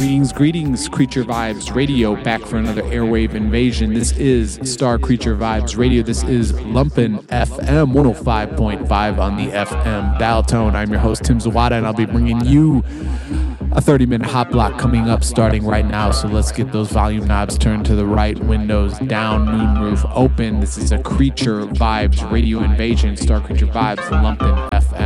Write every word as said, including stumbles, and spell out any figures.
Greetings, greetings, Creature Vibes Radio, back for another airwave invasion. This is Star Creature Vibes Radio. This is Lumpin' F M one oh five point five on the F M dial tone. I'm your host, Tim Zawada, and I'll be bringing you a thirty-minute hot block coming up starting right now. So let's get those volume knobs turned to the right, windows down, moonroof open. This is a Creature Vibes Radio invasion, Star Creature Vibes, Lumpin' F M.